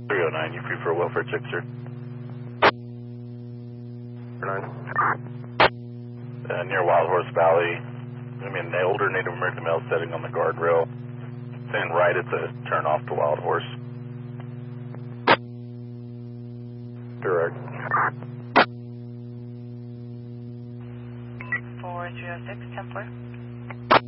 309, you free for a welfare check, sir? 9. Near Wild Horse Valley. I mean, the older Native American male setting on the guardrail. Saying right, it's a turn off to Wild Horse. Direct. 4306, Templar.